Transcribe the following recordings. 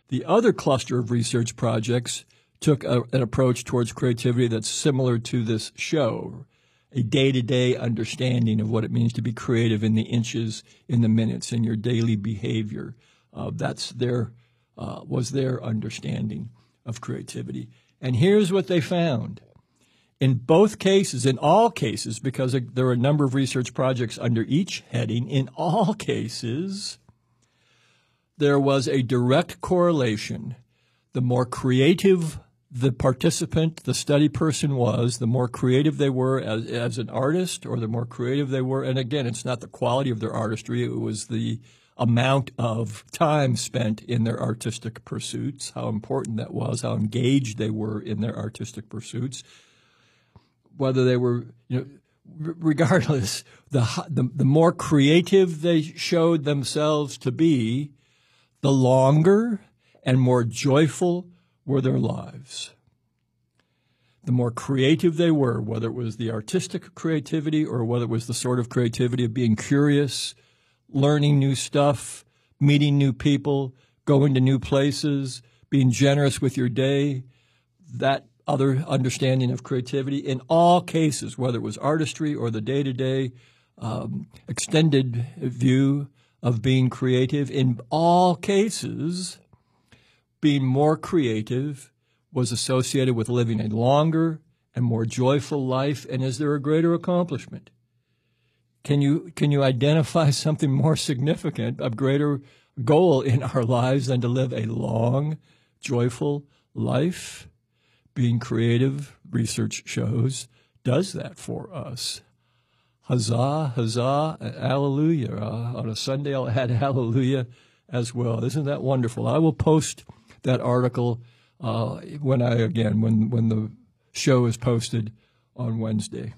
The other cluster of research projects took an approach towards creativity that's similar to this show, a day-to-day understanding of what it means to be creative in the inches, in the minutes, in your daily behavior. Was their understanding of creativity. And here's what they found. In both cases, in all cases, because there are a number of research projects under each heading, in all cases, there was a direct correlation. The more creative the participant, the study person was, the more creative they were as an artist, or the more creative they were. And again, it's not the quality of their artistry. It was the amount of time spent in their artistic pursuits, how important that was, how engaged they were in their artistic pursuits. Whether they were, regardless, the more creative they showed themselves to be, the longer and more joyful were their lives. The more creative they were, whether it was the artistic creativity or whether it was the sort of creativity of being curious, learning new stuff, meeting new people, going to new places, being generous with your day, that other understanding of creativity. In all cases, whether it was artistry or the day-to-day extended view of being creative, in all cases, being more creative was associated with living a longer and more joyful life. And is there a greater accomplishment? Can you identify something more significant, a greater goal in our lives than to live a long, joyful life? Being creative, research shows, does that for us. Huzzah, huzzah, hallelujah. On a Sunday, I'll add hallelujah as well. Isn't that wonderful? I will post that article when the show is posted on Wednesday.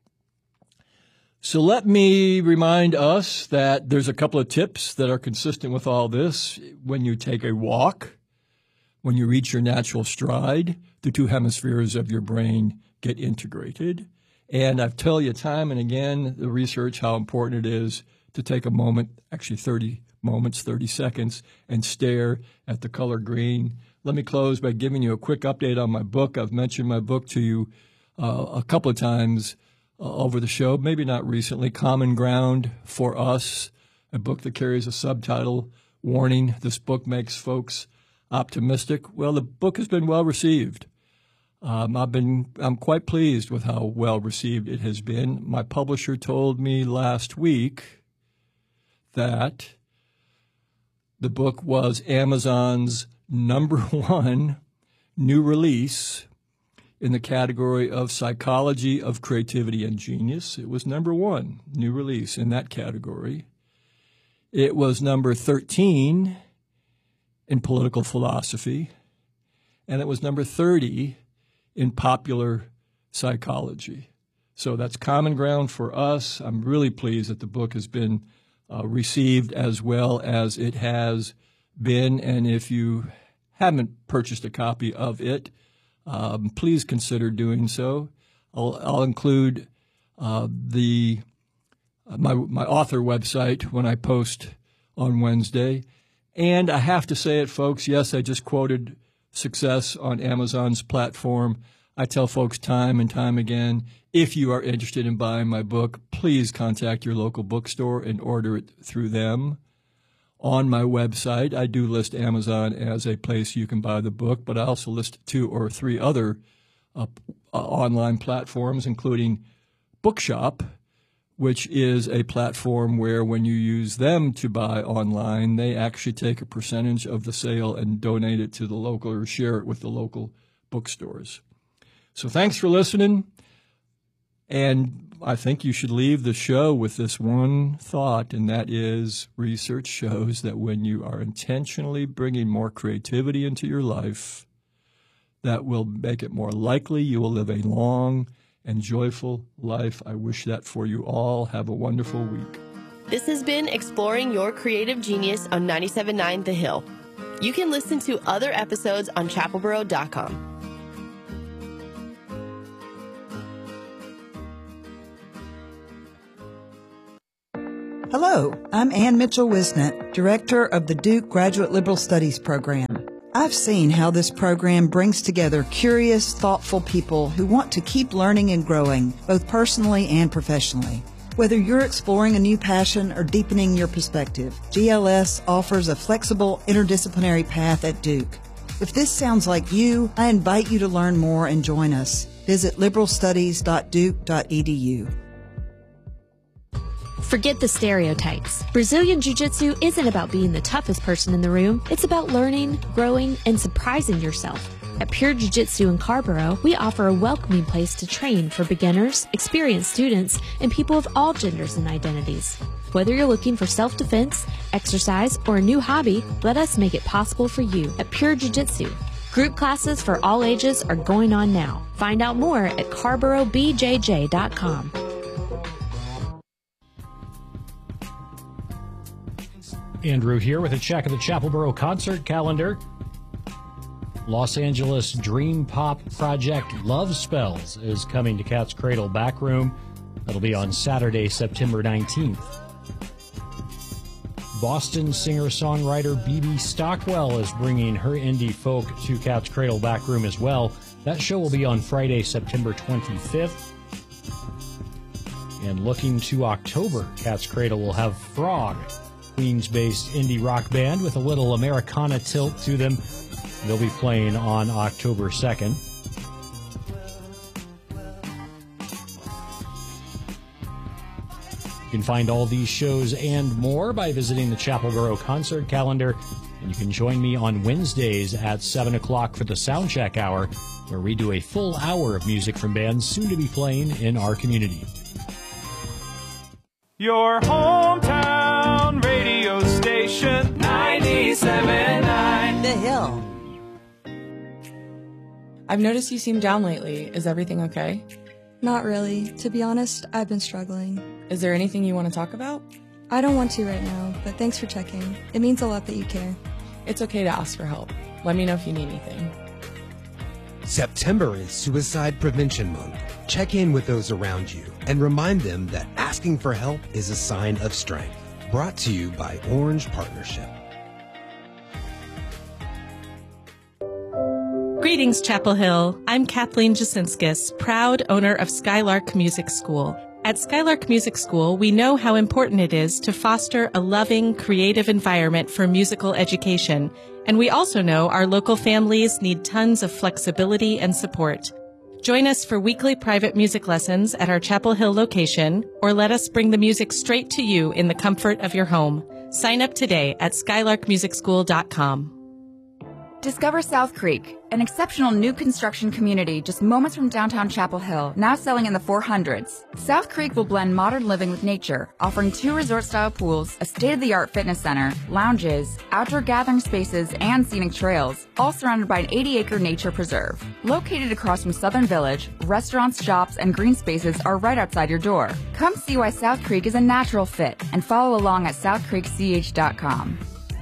So let me remind us that there's a couple of tips that are consistent with all this. When you take a walk, when you reach your natural stride, the two hemispheres of your brain get integrated. And I tell you time and again, the research, how important it is to take a moment, actually 30 moments, 30 seconds, and stare at the color green. Let me close by giving you a quick update on my book. I've mentioned my book to you a couple of times over the show, maybe not recently. Common Ground for Us, a book that carries a subtitle, warning, this book makes folks optimistic. Well, the book has been well received. I'm quite pleased with how well received it has been. My publisher told me last week that the book was Amazon's #1 new release in the category of psychology of creativity and genius. It was #1 new release in that category. It was number 13 in political philosophy, and it was number 30 in popular psychology. So that's Common Ground for Us. I'm really pleased that the book has been received as well as it has been. And if you haven't purchased a copy of it, please consider doing so. I'll include my author website when I post on Wednesday. And I have to say it, folks. Yes, I just quoted success on Amazon's platform. I tell folks time and time again, if you are interested in buying my book, please contact your local bookstore and order it through them. On my website, I do list Amazon as a place you can buy the book, but I also list 2 or 3 other online platforms, including Bookshop, which is a platform where when you use them to buy online, they actually take a percentage of the sale and donate it to the local or share it with the local bookstores. So thanks for listening. And I think you should leave the show with this one thought, and that is research shows that when you are intentionally bringing more creativity into your life, that will make it more likely you will live a long and joyful life. I wish that for you all. Have a wonderful week. This has been Exploring Your Creative Genius on 97.9 The Hill. You can listen to other episodes on chapelboro.com. Hello, I'm Ann Mitchell-Wisnett, Director of the Duke Graduate Liberal Studies Program. I've seen how this program brings together curious, thoughtful people who want to keep learning and growing, both personally and professionally. Whether you're exploring a new passion or deepening your perspective, GLS offers a flexible, interdisciplinary path at Duke. If this sounds like you, I invite you to learn more and join us. Visit liberalstudies.duke.edu. Forget the stereotypes. Brazilian Jiu-Jitsu isn't about being the toughest person in the room. It's about learning, growing, and surprising yourself. At Pure Jiu-Jitsu in Carborough, we offer a welcoming place to train for beginners, experienced students, and people of all genders and identities. Whether you're looking for self-defense, exercise, or a new hobby, let us make it possible for you at Pure Jiu-Jitsu. Group classes for all ages are going on now. Find out more at carboroughbjj.com. Andrew here with a check of the Chapelboro concert calendar. Los Angeles dream pop project Love Spells is coming to Cat's Cradle Backroom. That'll be on Saturday, September 19th. Boston singer-songwriter B.B. Stockwell is bringing her indie folk to Cat's Cradle Backroom as well. That show will be on Friday, September 25th. And looking to October, Cat's Cradle will have Frog, Queens-based indie rock band with a little Americana tilt to them. They'll be playing on October 2nd. You can find all these shows and more by visiting the Chapelboro concert calendar. And you can join me on Wednesdays at 7 o'clock for the Soundcheck Hour, where we do a full hour of music from bands soon to be playing in our community. Your hometown radio station, 97.9 The Hill. I've noticed you seem down lately. Is everything okay? Not really. To be honest, I've been struggling. Is there anything you want to talk about? I don't want to right now, but thanks for checking. It means a lot that you care. It's okay to ask for help. Let me know if you need anything. September is Suicide Prevention Month. Check in with those around you and remind them that asking for help is a sign of strength. Brought to you by Orange Partnership. Greetings, Chapel Hill. I'm Kathleen Jasinskis, proud owner of Skylark Music School. At Skylark Music School, we know how important it is to foster a loving, creative environment for musical education, and we also know our local families need tons of flexibility and support. Join us for weekly private music lessons at our Chapel Hill location, or let us bring the music straight to you in the comfort of your home. Sign up today at skylarkmusicschool.com. Discover South Creek, an exceptional new construction community just moments from downtown Chapel Hill, now selling in the 400s. South Creek will blend modern living with nature, offering 2 resort-style pools, a state-of-the-art fitness center, lounges, outdoor gathering spaces, and scenic trails, all surrounded by an 80-acre nature preserve. Located across from Southern Village, restaurants, shops, and green spaces are right outside your door. Come see why South Creek is a natural fit and follow along at southcreekch.com.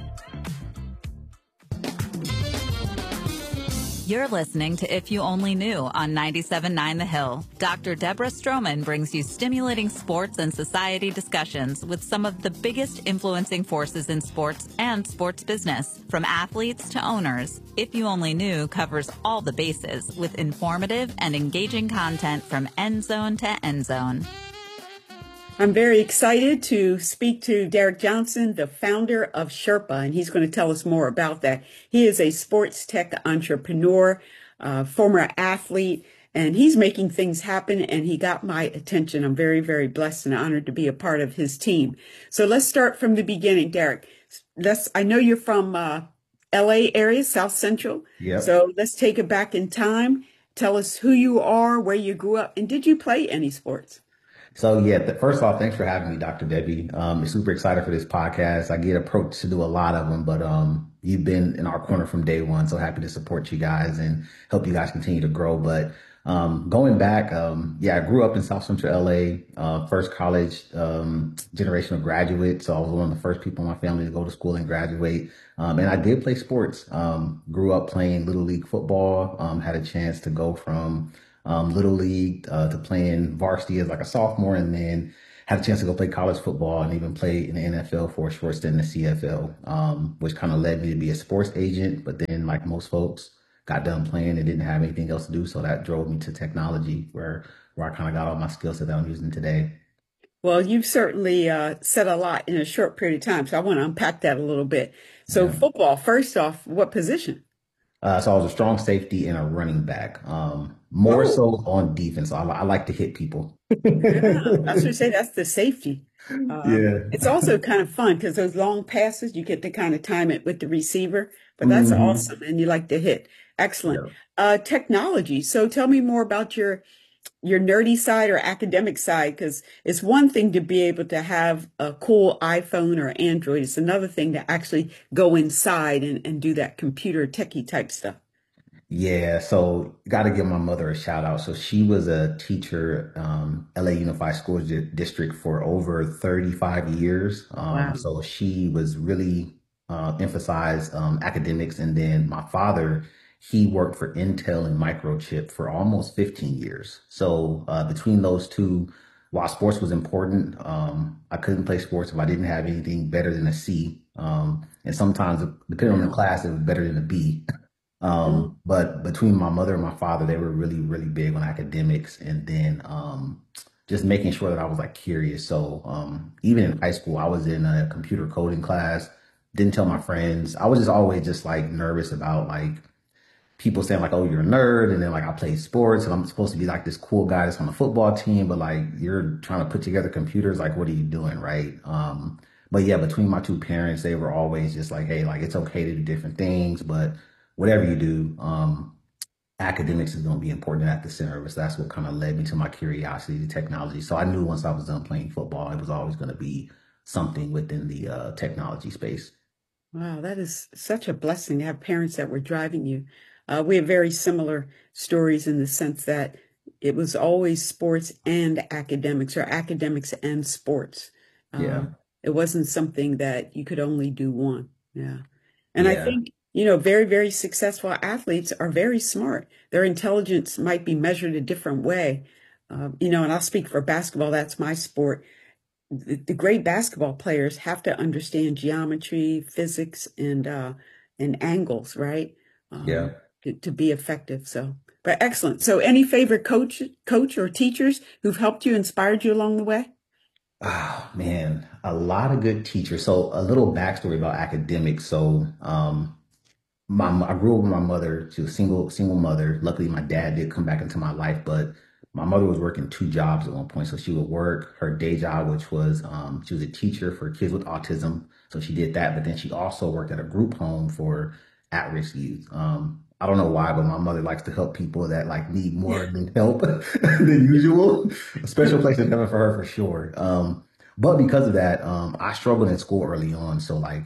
You're listening to If You Only Knew on 97.9 The Hill. Dr. Deborah Stroman brings you stimulating sports and society discussions with some of the biggest influencing forces in sports and sports business. From athletes to owners, If You Only Knew covers all the bases with informative and engaging content from end zone to end zone. I'm very excited to speak to Derek Johnson, the founder of Sherpa, and he's going to tell us more about that. He is a sports tech entrepreneur, former athlete, and he's making things happen, and he got my attention. I'm very, very blessed and honored to be a part of his team. So let's start from the beginning, Derek. I know you're from LA area, South Central. Yep. So let's take it back in time. Tell us who you are, where you grew up, and did you play any sports? So first off, thanks for having me, Dr. Debbie. I'm super excited for this podcast. I get approached to do a lot of them, but you've been in our corner from day one. So happy to support you guys and help you guys continue to grow. But going back, I grew up in South Central LA, first college generation of graduate. So I was one of the first people in my family to go to school and graduate. And I did play sports. Grew up playing Little League football. Had a chance to go from Little League to playing varsity as like a sophomore, and then had a chance to go play college football and even play in the NFL for a short stint in the CFL, which kind of led me to be a sports agent. But then, like most folks, got done playing and didn't have anything else to do. So that drove me to technology, where I kind of got all my skill set that I'm using today. Well, you've certainly said a lot in a short period of time. So I want to unpack that a little bit. So football, first off, what position? So I was a strong safety and a running back, more so on defense. So I like to hit people. Yeah, I was going to say that's the safety. Yeah. It's also kind of fun because those long passes, you get to kind of time it with the receiver, but that's awesome. And you like to hit. Excellent. Technology. So tell me more about your nerdy side or academic side, because it's one thing to be able to have a cool iPhone or Android. It's another thing to actually go inside and do that computer techie type stuff. Yeah, so got to give my mother a shout out. So she was a teacher, LA Unified School District for over 35 years. Wow. So she was really emphasized academics. And then my father, he worked for Intel and Microchip for almost 15 years. So between those two, while sports was important, I couldn't play sports if I didn't have anything better than a C. And sometimes, depending on the class, it was better than a B. But between my mother and my father, they were really, really big on academics, and then just making sure that I was like curious. So even in high school, I was in a computer coding class, didn't tell my friends. I was just always just like nervous about like people saying like, oh, you're a nerd. And then like I played sports and I'm supposed to be like this cool guy that's on the football team, but like you're trying to put together computers. Like, what are you doing? Right. But yeah, between my two parents, they were always just like, hey, like it's okay to do different things, but whatever you do, academics is going to be important at the center of it. So that's what kind of led me to my curiosity to technology. So I knew once I was done playing football, it was always going to be something within the technology space. Wow, that is such a blessing to have parents that were driving you. We have very similar stories in the sense that it was always sports and academics, or academics and sports. It wasn't something that you could only do one. Yeah. And I think, very, very successful athletes are very smart. Their intelligence might be measured a different way. And I'll speak for basketball. That's my sport. The great basketball players have to understand geometry, physics, and angles, right? To be effective. So, but excellent. So any favorite coach or teachers who've helped you, inspired you along the way? Oh man, a lot of good teachers. So a little backstory about academics. So I grew up with my mother. She was a single mother. Luckily, my dad did come back into my life, but my mother was working two jobs at one point. So she would work her day job, which was she was a teacher for kids with autism. So she did that, but then she also worked at a group home for at-risk youth. I don't know why, but my mother likes to help people that like need more than help than usual. A special place in heaven for her for sure. But because of that, I struggled in school early on. So like,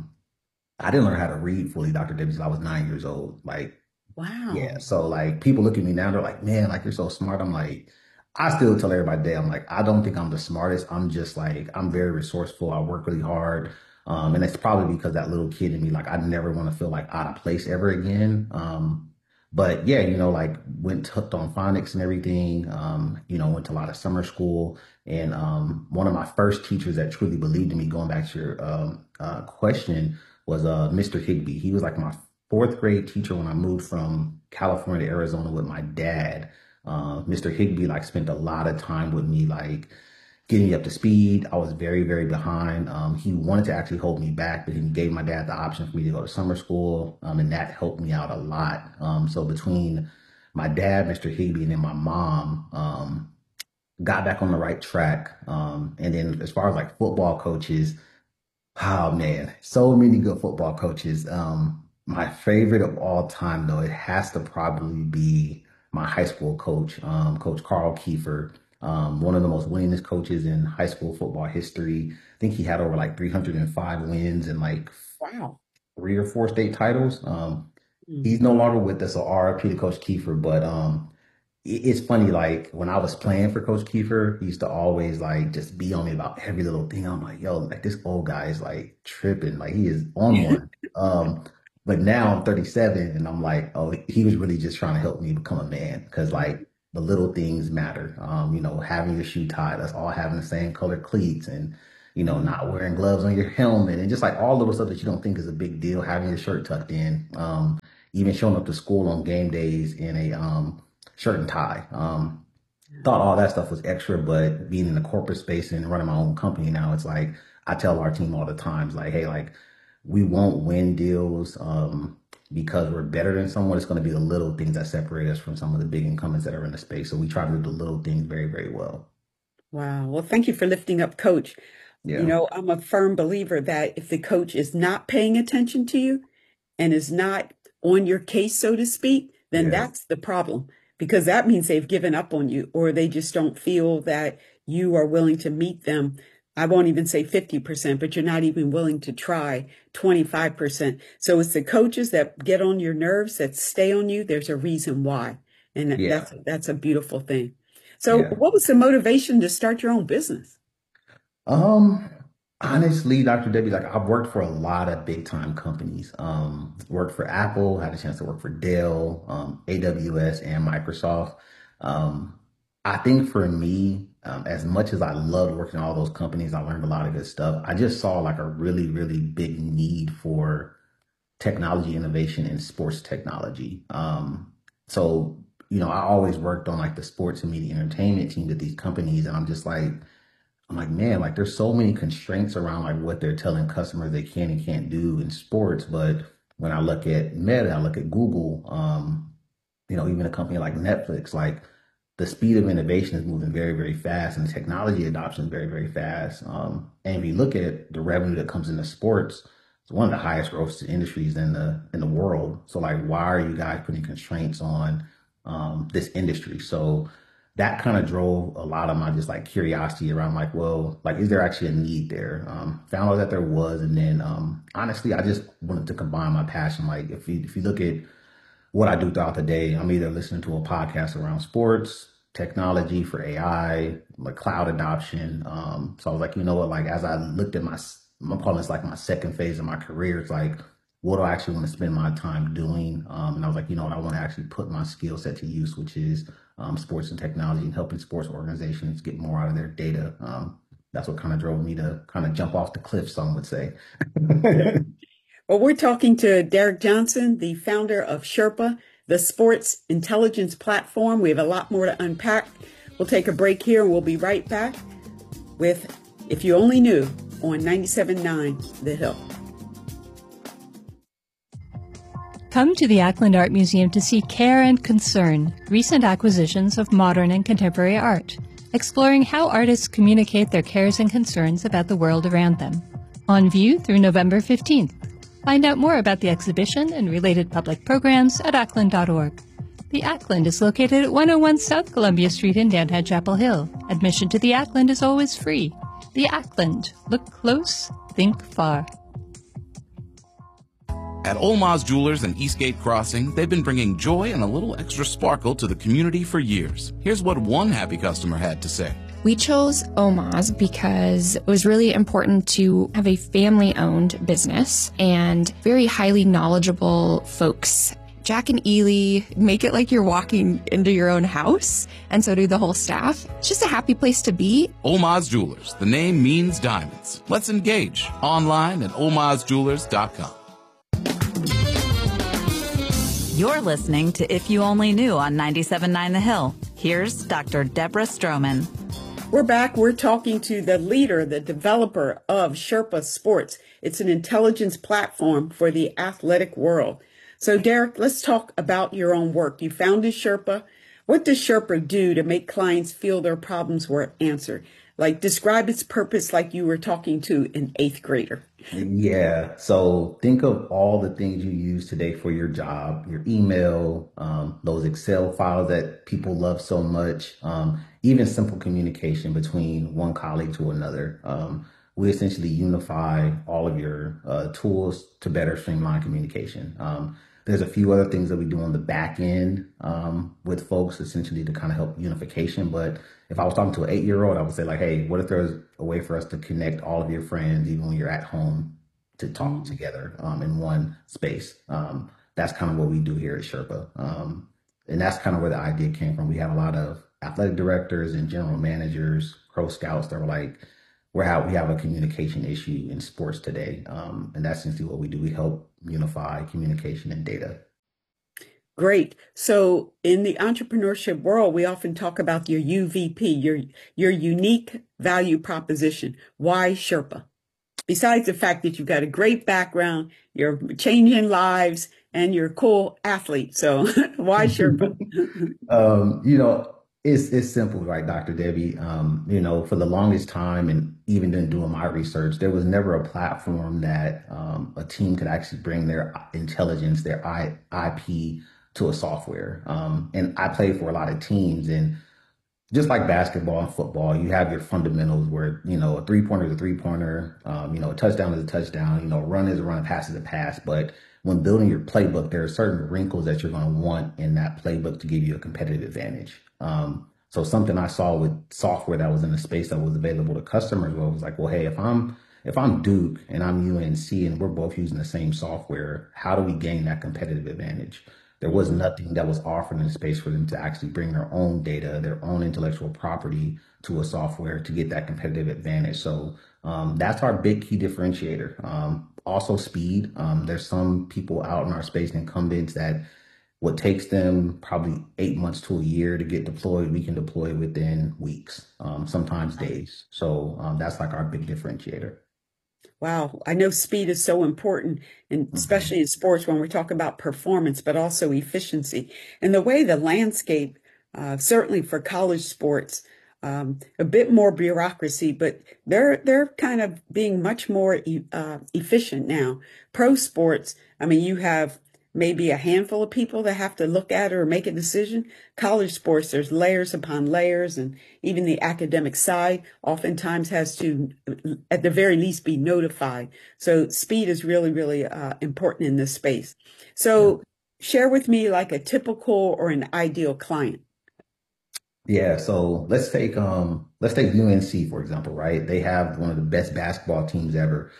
I didn't learn how to read fully, Dr. Debbie, until I was 9 years old. Like, wow. Yeah. So like people look at me now, they're like, man, like you're so smart. I'm like, I still tell everybody today, I'm like, I don't think I'm the smartest. I'm just like, I'm very resourceful. I work really hard. And it's probably because that little kid in me, like I never want to feel like out of place ever again. But yeah, like hooked on phonics and everything, went to a lot of summer school. And one of my first teachers that truly believed in me, going back to your question, was Mr. Higby. He was like my fourth grade teacher when I moved from California to Arizona with my dad. Mr. Higby like spent a lot of time with me, like getting me up to speed. I was very, very behind. He wanted to actually hold me back, but he gave my dad the option for me to go to summer school. And that helped me out a lot. So between my dad, Mr. Higby, and then my mom, got back on the right track. And then as far as like football coaches, oh man, so many good football coaches. My favorite of all time, though, it has to probably be my high school coach, Coach Carl Kiefer, one of the most winningest coaches in high school football history. I think he had over like 305 wins and like 3 or 4 state titles. He's no longer with us, so RIP to Coach Kiefer. But it's funny, like when I was playing for Coach Kiefer, he used to always like just be on me about every little thing. I'm like, yo, like this old guy is like tripping, like he is on one. But now I'm 37 and I'm like, oh, he was really just trying to help me become a man. Cause like the little things matter. Having your shoe tied, us all having the same color cleats, and not wearing gloves on your helmet, and just like all little stuff that you don't think is a big deal. Having your shirt tucked in, even showing up to school on game days in a shirt and tie. Thought all that stuff was extra, but being in the corporate space and running my own company now, it's like I tell our team all the time, like, hey, like we won't win deals because we're better than someone. It's going to be the little things that separate us from some of the big incumbents that are in the space. So we try to do the little things very, very well. Wow. Well, thank you for lifting up Coach. Yeah. I'm a firm believer that if the coach is not paying attention to you and is not on your case, so to speak, then that's the problem, because that means they've given up on you, or they just don't feel that you are willing to meet them. I won't even say 50%, but you're not even willing to try 25%. So it's the coaches that get on your nerves, that stay on you. There's a reason why. And that's a beautiful thing. So what was the motivation to start your own business? Honestly, Dr. Debbie, like I've worked for a lot of big time companies. Worked for Apple, had a chance to work for Dell, AWS, and Microsoft. I think for me, as much as I loved working in all those companies, I learned a lot of good stuff. I just saw like a really, really big need for technology innovation in sports technology. So, I always worked on like the sports and media entertainment teams at these companies. And I'm like, man, like there's so many constraints around like what they're telling customers they can and can't do in sports. But when I look at Meta, I look at Google, even a company like Netflix, like the speed of innovation is moving very, very fast, and the technology adoption is very, very fast. And if you look at the revenue that comes into sports, it's one of the highest growth industries in the world. So like, why are you guys putting constraints on this industry? So that kind of drove a lot of my just like curiosity around like, well, like, is there actually a need there? Found out that there was. And then honestly, I just wanted to combine my passion. Like if you look at what I do throughout the day, I'm either listening to a podcast around sports, technology for AI, like cloud adoption. So I was like, you know what, like as I looked at I'm calling this like my second phase of my career, it's like, what do I actually want to spend my time doing? And I was like, you know what, I want to actually put my skill set to use, which is sports and technology, and helping sports organizations get more out of their data. That's what kind of drove me to kind of jump off the cliff, some would say. Well, we're talking to Derek Johnson, the founder of Sherpa, the sports intelligence platform. We have a lot more to unpack. We'll take a break here and we'll be right back with If You Only Knew on 97.9 The Hill. Come to the Ackland Art Museum to see Care and Concern, recent acquisitions of modern and contemporary art, exploring how artists communicate their cares and concerns about the world around them. On view through November 15th. Find out more about the exhibition and related public programs at ackland.org. The Ackland is located at 101 South Columbia Street in downtown Chapel Hill. Admission to the Ackland is always free. The Ackland. Look close, think far. At Olmaz Jewelers and Eastgate Crossing, they've been bringing joy and a little extra sparkle to the community for years. Here's what one happy customer had to say. We chose Olmaz because it was really important to have a family-owned business and very highly knowledgeable folks. Jack and Ely make it like you're walking into your own house, and so do the whole staff. It's just a happy place to be. Olmaz Jewelers. The name means diamonds. Let's engage. Online at olmazjewelers.com. You're listening to If You Only Knew on 97.9 The Hill. Here's Dr. Deborah Stroman. We're back. We're talking to the leader, the developer of Sherpa Sports. It's an intelligence platform for the athletic world. So, Derek, let's talk about your own work. You founded Sherpa. What does Sherpa do to make clients feel their problems were answered? Like, describe its purpose like you were talking to an 8th grader. Yeah. So think of all the things you use today for your job, your email, those Excel files that people love so much, even simple communication between one colleague to another. We essentially unify all of your tools to better streamline communication. There's a few other things that we do on the back end with folks, essentially to kind of help unification. But if I was talking to an 8-year-old, I would say like, hey, what if there's a way for us to connect all of your friends, even when you're at home, to talk together in one space? That's kind of what we do here at Sherpa. And that's kind of where the idea came from. We have a lot of athletic directors and general managers, pro scouts that were like, we have a communication issue in sports today. And that's essentially what we do. We help unify communication and data. Great. So in the entrepreneurship world, we often talk about your UVP, your unique value proposition. Why Sherpa? Besides the fact that you've got a great background, you're changing lives, and you're a cool athlete. So why Sherpa? It's simple, right, Dr. Debbie? For the longest time, and even in doing my research, there was never a platform that a team could actually bring their intelligence, their IP to a software. And I played for a lot of teams, and just like basketball and football, you have your fundamentals where, a three-pointer is a three-pointer, a touchdown is a touchdown, a run is a run, a pass is a pass. But when building your playbook, there are certain wrinkles that you're going to want in that playbook to give you a competitive advantage. So something I saw with software that was in the space that was available to customers was like, well, hey, if I'm Duke and I'm UNC and we're both using the same software, how do we gain that competitive advantage? There was nothing that was offered in the space for them to actually bring their own data, their own intellectual property to a software to get that competitive advantage. So that's our big key differentiator. Also speed. There's some people out in our space, incumbents, that what takes them probably 8 months to a year to get deployed, we can deploy within weeks, sometimes days. So that's like our big differentiator. Wow. I know speed is so important, and especially in sports when we're talking about performance, but also efficiency. And the way the landscape, certainly for college sports, a bit more bureaucracy, but they're kind of being much more efficient now. Pro sports, you have maybe a handful of people that have to look at it or make a decision. College sports, there's layers upon layers, and even the academic side oftentimes has to, at the very least, be notified. So speed is really, really important in this space. So share with me like a typical or an ideal client. Yeah, so let's take UNC, for example, right? They have one of the best basketball teams ever.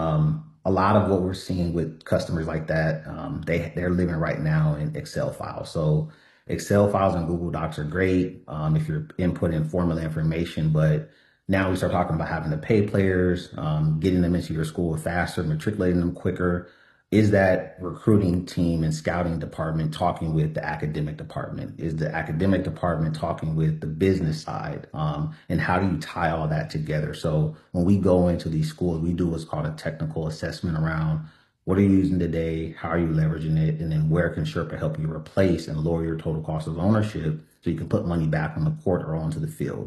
A lot of what we're seeing with customers like that, they're living right now in Excel files. So Excel files and Google Docs are great if you're inputting formula information, but now we start talking about having to pay players, getting them into your school faster, matriculating them quicker. Is that recruiting team and scouting department talking with the academic department? Is the academic department talking with the business side? And how do you tie all that together? So when we go into these schools, we do what's called a technical assessment around what are you using today? How are you leveraging it? And then where can Sherpa help you replace and lower your total cost of ownership so you can put money back on the court or onto the field?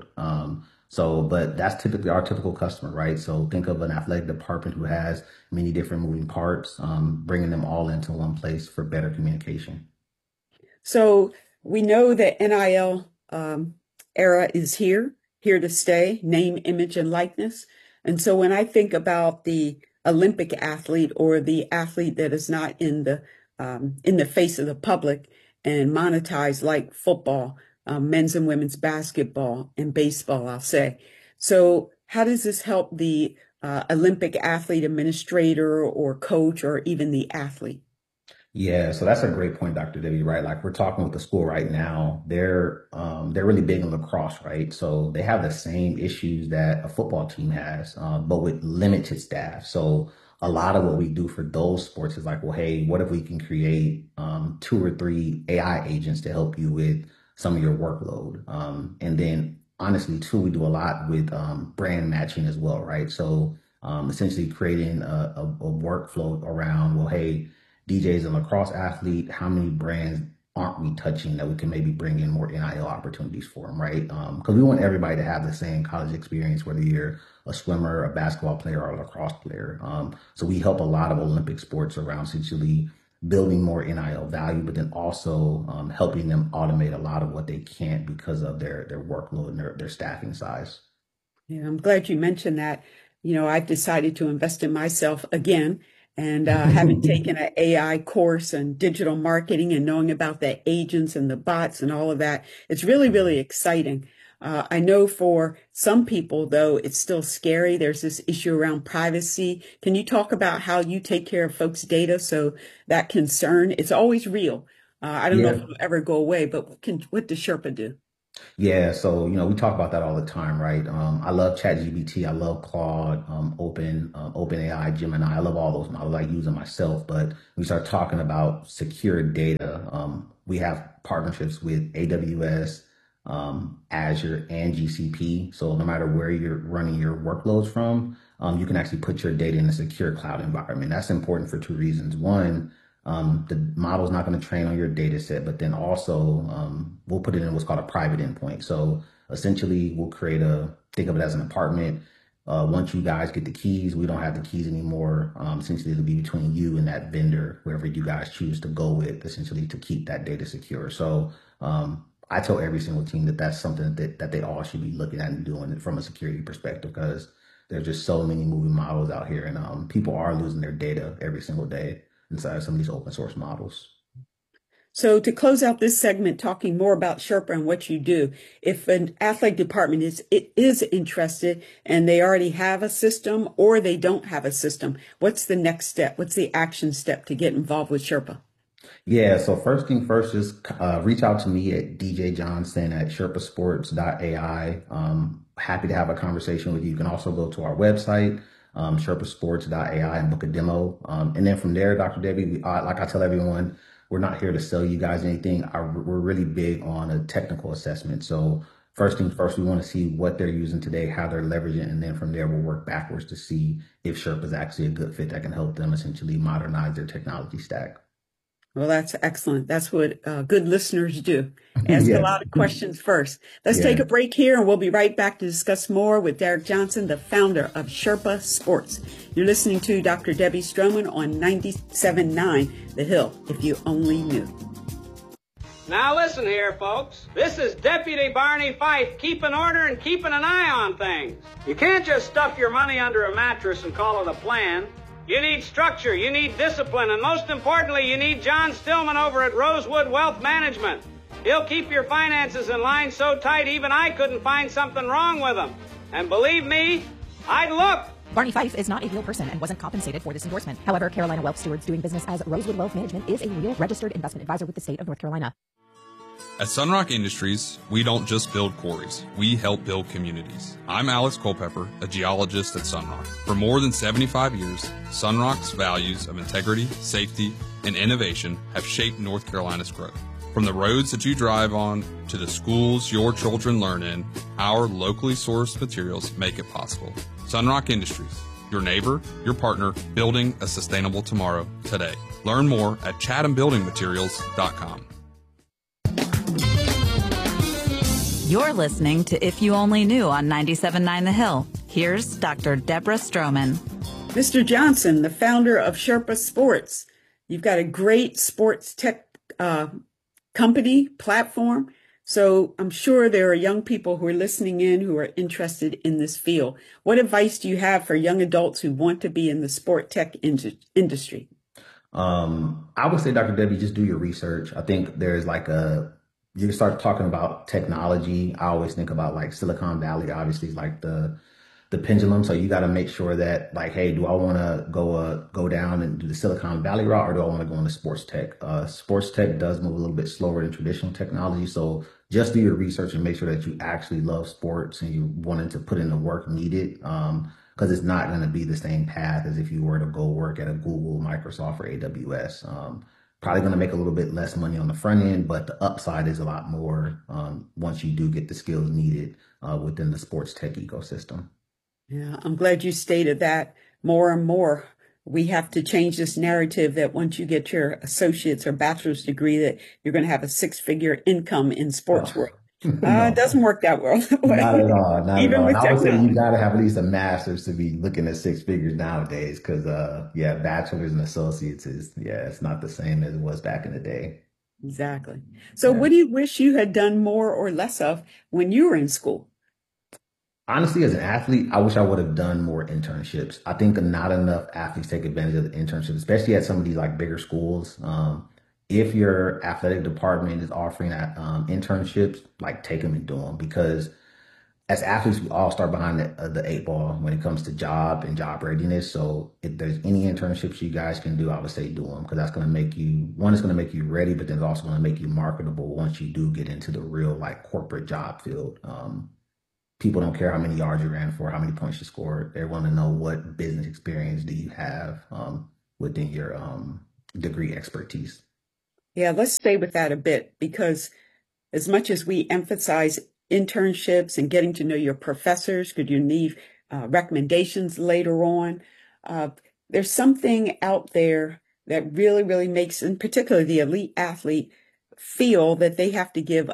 But that's typically our typical customer, right? So think of an athletic department who has many different moving parts, bringing them all into one place for better communication. So we know that NIL era is here to stay, name, image, and likeness. And so when I think about the Olympic athlete or the athlete that is not in the face of the public and monetized like football, men's and women's basketball and baseball, I'll say. So how does this help the Olympic athlete administrator or coach or even the athlete? Yeah, so that's a great point, Dr. Debbie, right? Like we're talking with the school right now, they're really big in lacrosse, right? So they have the same issues that a football team has, but with limited staff. So a lot of what we do for those sports is like, well, hey, what if we can create 2 or 3 AI agents to help you with some of your workload? And then honestly, too, we do a lot with brand matching as well, right? So essentially creating a workflow around, well, hey, DJ's a lacrosse athlete, how many brands aren't we touching that we can maybe bring in more NIL opportunities for them, right? Because we want everybody to have the same college experience, whether you're a swimmer, a basketball player, or a lacrosse player. So we help a lot of Olympic sports around essentially building more NIL value, but then also helping them automate a lot of what they can't because of their workload and their staffing size. Yeah, I'm glad you mentioned that. I've decided to invest in myself again. And having taken an AI course and digital marketing and knowing about the agents and the bots and all of that, it's really, really exciting. I know for some people, though, it's still scary. There's this issue around privacy. Can you talk about how you take care of folks' data? So that concern, it's always real. I don't know if it'll ever go away, but what does Sherpa do? Yeah, so we talk about that all the time, right? I love ChatGPT, I love Claude, OpenAI, Gemini. I love all those models. I use them myself. But we start talking about secure data. We have partnerships with AWS, Azure, and GCP. So no matter where you're running your workloads from, you can actually put your data in a secure cloud environment. That's important for two reasons. One, the model's not going to train on your data set, but then also we'll put it in what's called a private endpoint. So essentially we'll think of it as an apartment. Once you guys get the keys, we don't have the keys anymore. Essentially it'll be between you and that vendor, wherever you guys choose to go with, essentially to keep that data secure. So I tell every single team that that's something that they all should be looking at and doing from a security perspective, because there's just so many moving models out here, and people are losing their data every single day inside some of these open source models. So to close out this segment, talking more about Sherpa and what you do, if an athletic department is interested and they already have a system or they don't have a system, what's the next step? What's the action step to get involved with Sherpa? Yeah, so first thing first, just reach out to me at djjohnson@sherpasports.ai. Happy to have a conversation with you. You can also go to our website, sherpasports.ai, and book a demo. And then from there, Dr. Debbie, like I tell everyone, we're not here to sell you guys anything. We're really big on a technical assessment. So first thing first, we want to see what they're using today, how they're leveraging it, and then from there, we'll work backwards to see if Sherpa is actually a good fit that can help them essentially modernize their technology stack. Well, that's excellent. That's what good listeners do. Ask a lot of questions first. Let's take a break here, and we'll be right back to discuss more with Derek Johnson, the founder of Sherpa Sports. You're listening to Dr. Debbie Stroman on 97.9 The Hill, if you only knew. Now listen here, folks. This is Deputy Barney Fife, keeping order and keeping an eye on things. You can't just stuff your money under a mattress and call it a plan. You need structure, you need discipline, and most importantly, you need John Stillman over at Rosewood Wealth Management. He'll keep your finances in line so tight even I couldn't find something wrong with them. And believe me, I'd look. Barney Fife is not a real person and wasn't compensated for this endorsement. However, Carolina Wealth Stewards doing business as Rosewood Wealth Management is a real registered investment advisor with the state of North Carolina. At Sunrock Industries, we don't just build quarries, we help build communities. I'm Alex Culpepper, a geologist at Sunrock. For more than 75 years, Sunrock's values of integrity, safety, and innovation have shaped North Carolina's growth. From the roads that you drive on to the schools your children learn in, our locally sourced materials make it possible. Sunrock Industries, your neighbor, your partner, building a sustainable tomorrow today. Learn more at chathambuildingmaterials.com. You're listening to If You Only Knew on 97.9 The Hill. Here's Dr. Deborah Stroman. Mr. Johnson, the founder of Sherpa Sports. You've got a great sports tech company, platform. So I'm sure there are young people who are listening in who are interested in this field. What advice do you have for young adults who want to be in the sport tech industry? I would say, Dr. Debbie, just do your research. I think there's you start talking about technology. I always think about like Silicon Valley, obviously, like the pendulum. So you got to make sure that like, hey, do I want to go down and do the Silicon Valley route, or do I want to go into sports tech? Sports tech does move a little bit slower than traditional technology. So just do your research and make sure that you actually love sports and you wanted to put in the work needed. Because it's not going to be the same path as if you were to go work at a Google, Microsoft, or AWS. Probably going to make a little bit less money on the front end, but the upside is a lot more once you do get the skills needed within the sports tech ecosystem. Yeah, I'm glad you stated that more and more. We have to change this narrative that once you get your associate's or bachelor's degree that you're going to have a six-figure income in sports world. No. It doesn't work that well. Not at all. Not even at all. I would say you got to have at least a master's to be looking at six figures nowadays, because bachelors and associates it's not the same as it was back in the day. Exactly. So what do you wish you had done more or less of when you were in school? Honestly, as an athlete, I wish I would have done more internships. I think not enough athletes take advantage of the internships, especially at some of these like bigger schools. If your athletic department is offering that internships, like take them and do them, because as athletes, we all start behind the 8 ball when it comes to job and job readiness. So if there's any internships you guys can do, I would say do them, because that's going to make you, one, it's going to make you ready, but then it's also going to make you marketable once you do get into the real like corporate job field. People don't care how many yards you ran for, how many points you scored. They want to know what business experience do you have within your degree expertise. Yeah, let's stay with that a bit, because as much as we emphasize internships and getting to know your professors, could you need recommendations later on? There's something out there that really, really makes, in particular, the elite athlete feel that they have to give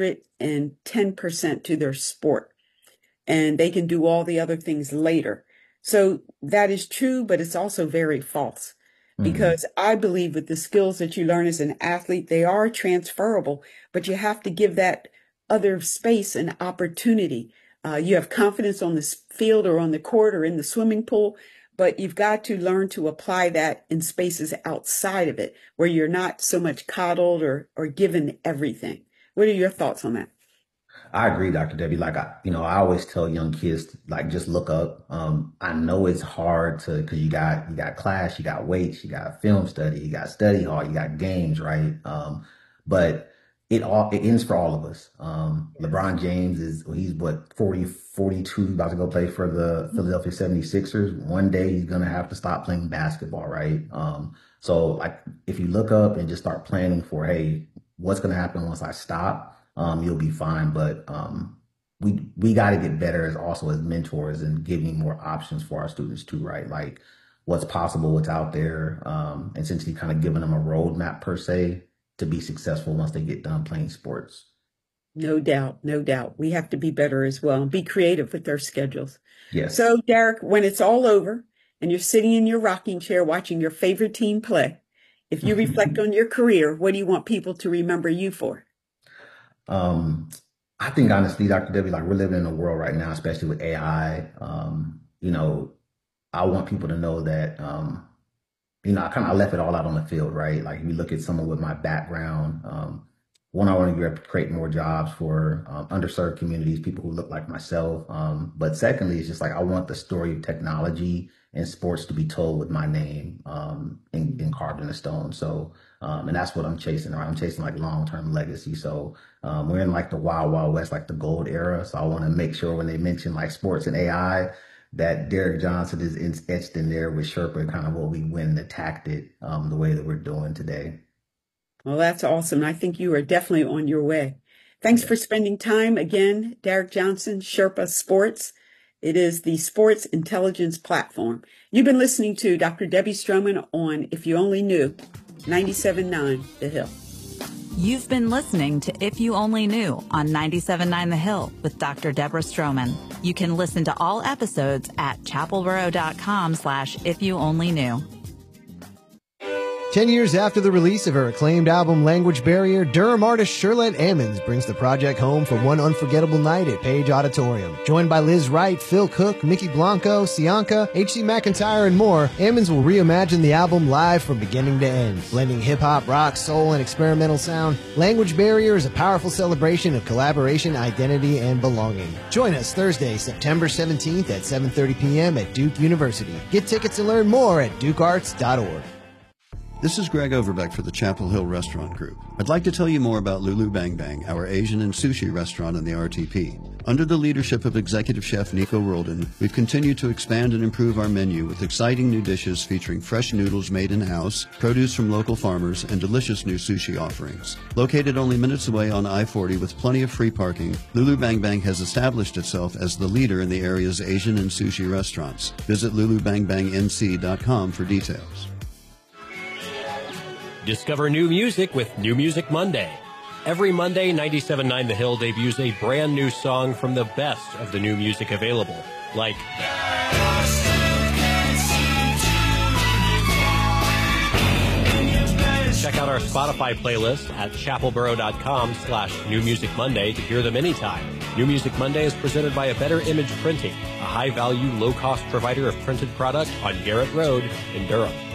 110% to their sport, and they can do all the other things later. So that is true, but it's also very false, because I believe with the skills that you learn as an athlete, they are transferable, but you have to give that other space and opportunity. You have confidence on the field or on the court or in the swimming pool, but you've got to learn to apply that in spaces outside of it where you're not so much coddled or given everything. What are your thoughts on that? I agree, Dr. Debbie. Like, I always tell young kids, like, just look up. I know it's hard because you got class, you got weights, you got film study, you got study hall, you got games, right? But it ends for all of us. LeBron James he's 42, about to go play for the Philadelphia 76ers. One day he's going to have to stop playing basketball, right? So like, if you look up and just start planning for, hey, what's going to happen once I stop, you'll be fine. But we got to get better as mentors and giving more options for our students too, right? Like what's possible, what's out there, and essentially kind of giving them a roadmap per se to be successful once they get done playing sports. No doubt, no doubt. We have to be better as well and be creative with our schedules. Yes. So, Derek, when it's all over and you're sitting in your rocking chair watching your favorite team play, if you reflect on your career, what do you want people to remember you for? I think honestly, Dr. Debbie, like we're living in a world right now, especially with AI. I want people to know that, I left it all out on the field, right? Like if you look at someone with my background, one, I want to create more jobs for underserved communities, people who look like myself. But secondly, it's just like, I want the story of technology and sports to be told with my name and carved in a stone. So, and that's what I'm chasing, right? I'm chasing like long-term legacy. So we're in like the wild, wild west, like the gold era. So I want to make sure when they mention like sports and AI, that Derek Johnson is etched in there with Sherpa and kind of what we win and attacked it the way that we're doing today. Well, that's awesome. I think you are definitely on your way. Thanks for spending time again, Derek Johnson, Sherpa Sports. It is the sports intelligence platform. You've been listening to Dr. Debbie Stroman on If You Only Knew, 97.9 The Hill. You've been listening to If You Only Knew on 97.9 The Hill with Dr. Deborah Stroman. You can listen to all episodes at chapelboro.com/ifyouonlyknew. 10 years after the release of her acclaimed album Language Barrier, Durham artist Shirlette Ammons brings the project home for one unforgettable night at Page Auditorium. Joined by Liz Wright, Phil Cook, Mickey Blanco, Sianka, H.C. McIntyre, and more, Ammons will reimagine the album live from beginning to end. Blending hip-hop, rock, soul, and experimental sound, Language Barrier is a powerful celebration of collaboration, identity, and belonging. Join us Thursday, September 17th at 7:30 p.m. at Duke University. Get tickets and learn more at dukearts.org. This is Greg Overbeck for the Chapel Hill Restaurant Group. I'd like to tell you more about Lulu Bang Bang, our Asian and sushi restaurant in the RTP. Under the leadership of Executive Chef Nico Roldan, we've continued to expand and improve our menu with exciting new dishes featuring fresh noodles made in-house, produce from local farmers, and delicious new sushi offerings. Located only minutes away on I-40 with plenty of free parking, Lulu Bang Bang has established itself as the leader in the area's Asian and sushi restaurants. Visit lulubangbangnc.com for details. Discover new music with New Music Monday. Every Monday, 97.9 The Hill debuts a brand new song from the best of the new music available, like check out our Spotify playlist at chapelboro.com/New Music Monday to hear them anytime. New Music Monday is presented by A Better Image Printing, a high-value, low-cost provider of printed product on Garrett Road in Durham.